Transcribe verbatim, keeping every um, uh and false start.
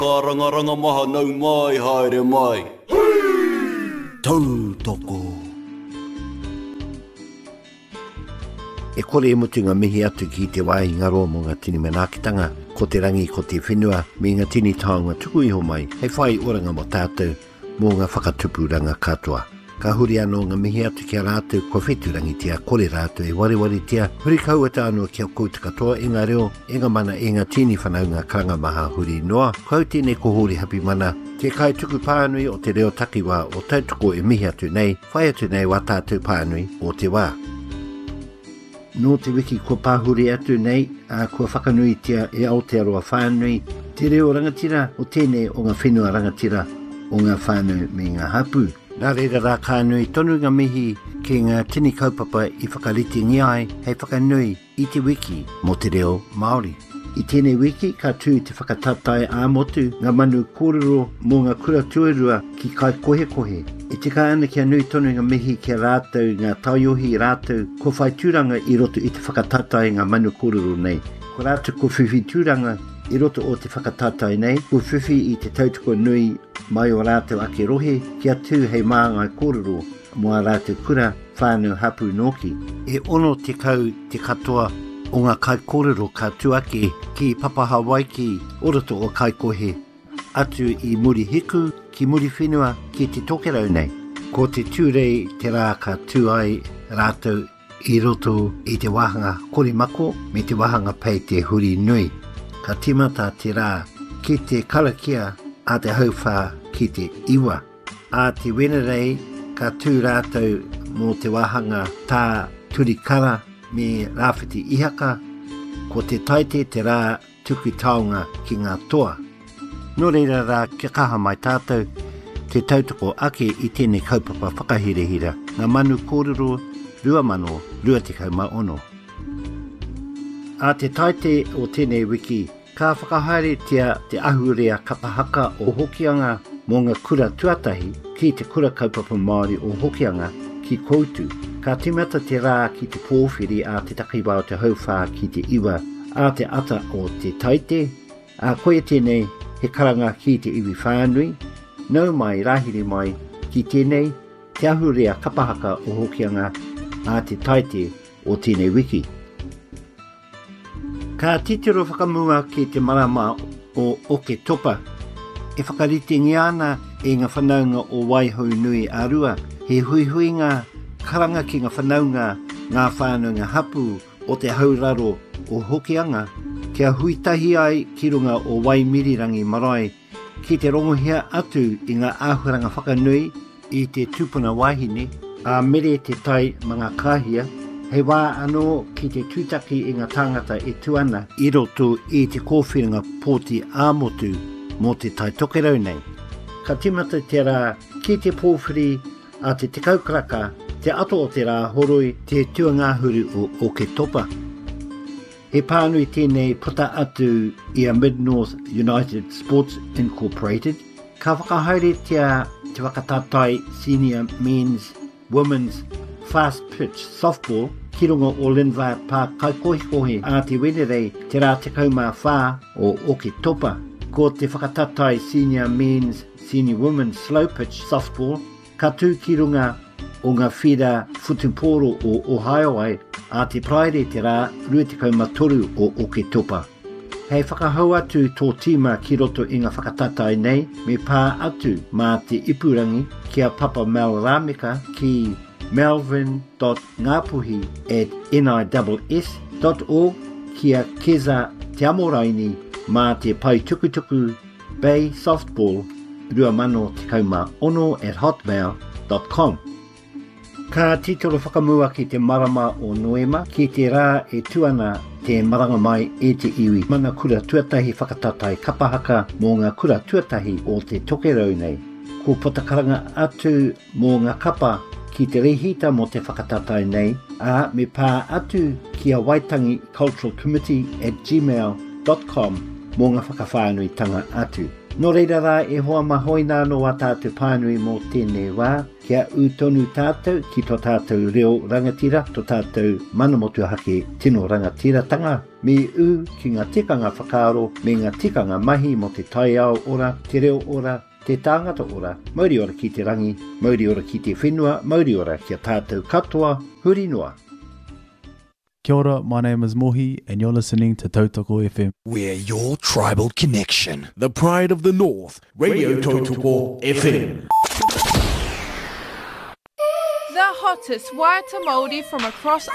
Karangaranga maha nau mai haere mai. Tau toko. E kore e mutu ngā mihi atu ki te wai ngaro mo ngā tini manakitanga, ko te rangi ko te whenua, me ngā tini taonga tuku iho mai, hei whai oranga mo tātou, mo ngā whakatupuranga katoa. Ka huri anō ngā mihi atu kia rātou, ko wheturangi tia, kore rātou e wariwari tia, huri kaua tā anō kia koutu katoa, e ngā reo, e ngā mana e ngā tini whanau ngā karanga maha huri noa, kau tēnei ko huri hapi mana, te kai tuku pānui o te reo takiwa o tautoko e mihi atu nei, whai atu nei wa tātou pānui o te wā. No te wiki kua pāhuri atu nei, a kua whakanui tia e Aotearoa whānui, te reo rangatira o tēnei o ngā whenua rangatira o ngā whānau me ngā hapu. Nā reira rā kānui tonu ngā mihi ki ngā tini kaupapa i whakariti ngiai hei whakanui i te wiki mo te reo Māori. I tēnei wiki ka tū te whakatatai ā-motu ngā manu kōrero mō ngā kura tuarua ki kai kohe kohe. E te ka ana kia nui tonu ngā mihi kia rātou ngā taiohi rātou ko whai tūranga i roto i te whakatatai ngā manu kōrero nei. Ko rātou ko whiwhi tūranga i roto o te whakatatai nei, ko whiwhi i te tautoko nui mai o rātou ake rohe kia tū hei māngai kōrero mua rātou kura whānau hapu noki. E ono te kau te katoa o ngā kai kōrero ka tuake ki Papa Hawaii o roto o kai kohe atu i muri hiku ki muri whenua ki te tokerau nei. Ko te tūrei te rā ka tūai rātou i roto i te wahanga korimako me te wahanga pei te huri nui. Ka timata te rā ki te karakia a te hauwha ki te iwa. A te wenerei ka tū rātou mō te wahanga tā turikara me rāwhiti ihaka, ko te taite te rā tuku taonga ki ngā toa. Nō reira rā kia kaha mai tātou, te tautoko ake i tēnei kaupapa whakahirehira, ngā manu kōrero rua mano, rua te kaumaono. A te taite o tēnei wiki, ka whakahaere tia te ahurea kapahaka o hokianga mō ngā kura tuatahi ki te kura kaupapa Māori o hokianga ki koutu. Ka timata te rā ki te pōwhiri a te takiwa o te hauwha ki te iwa a te ata o te taite. A koe tēnei he karanga ki te iwi whānui, nau mai rahiri mai ki tēnei te ahurea kapahaka o hokianga a te taite o tēnei wiki. Ka titiro whakamua ki te marama o Oke Topa. E whakarite ngiana e ngā whanaunga o Waihau Nui Arua, he hui hui ngā karanga ki ngā whanaunga ngā whānunga hapu o te hauraro o hokianga, kia huitahi ai ki runga o Waimirirangi Marae, ki te rongohia atu i ngā āhuranga whakanui i te tūpuna wahine, a mere te tai mga kāhia, hei wā anō ki te tūtaki i ngā tāngata e tuana i roto i te kōwhiringa pōti ā-motu mō te tai tokerau nei. Ka timata te rā ki te pōwhiri a te te kaukaraka, te ato o te rā horoi te tuangahuru o Oke Topa. He pānui tēnei puta atu i a Mid-North United Sports Incorporated. Ka whakahaere tia te whakatatai Senior Men's, Women's, Fast Pitch Softball ki runga o Linva pā kaikohikohe a te wenerei te rā te kaumā whā o Oke Topa. Ko te whakatatai Senior Men's, Senior Women's Slow Pitch Softball ka tū ki runga o ngā whira Futuporo o Ohio ai a te praere te rā rua te kaumatoru o Oke Topa. Hei whakahau atu tō tīma ki roto i ngā whakatatai nei me pā atu mā te ipurangi kia Papa Mel Rameka ki melvin dot ngapuhi at n i s s dot org kia Keza Te Amoraini mā te pai tukutuku Bay Softball rua mano te kauma ono at hotmail dot com. Ka titoro whakamua ki te marama o Noema ki te rā e tuana te maranga mai e te iwi mana kura tuatahi whakatatai kapahaka mō ngā kura tuatahi o te tokerau nei. Ko potakaranga atu mō ngā kapa ki te rehita mō te whakatatai nei a me pā atu ki a Waitangi Cultural Committee at gmail dot com mō ngā whakawhānuitanga atu. Nō reira rā e hoa mahoina no a tātou pānui mō tēnei wā, kia utonu tātou ki tō tātou reo rangatira, tō tātou manamotu hake tino rangatira tanga. Mi u ki ngā tikanga whakaaro me ngā tikanga mahi mo te taiao ora, te reo ora, te tāngata ora, mauri ora ki te rangi, mauri ora ki te whenua, mauri ora ki a tātou katoa, huri noa. Kia ora, my name is Mohi, and you're listening to Tautoko F M. We're your tribal connection. The pride of the North. Radio Tautoko F M. The hottest Waiata Māori from across